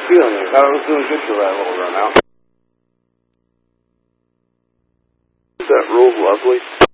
feeling it. I was doing good for that little run out. That rolled lovely.